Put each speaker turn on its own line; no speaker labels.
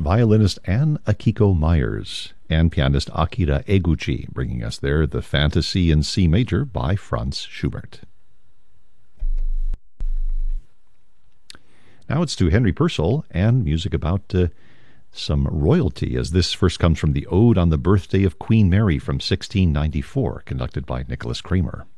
violinist Ann Akiko Myers and pianist Akira Eguchi, bringing us there the Fantasy in C Major by Franz Schubert. Now it's to Henry Purcell and music about some royalty, as this first comes from the Ode on the Birthday of Queen Mary from 1694, conducted by Nicholas Kramer.